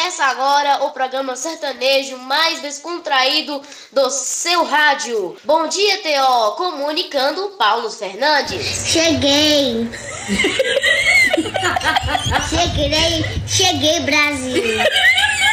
Começa agora o programa sertanejo mais descontraído do seu rádio. Bom dia, T.O. Comunicando Paulo Fernandes. Cheguei! Cheguei, Brasil!